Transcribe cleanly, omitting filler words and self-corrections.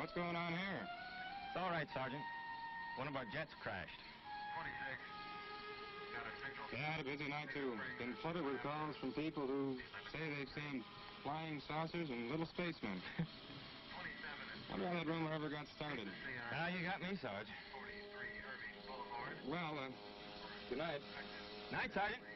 What's going on here? It's all right, Sergeant. One of our jets crashed. 26. Got a signal. Yeah, had a busy night, too. Been flooded with calls from people who say they've seen flying saucers and little spacemen. 27. Wonder how that rumor ever got started. Now you got me, Sarge. 43 Irving Boulevard. Well, good night. Night, Sergeant.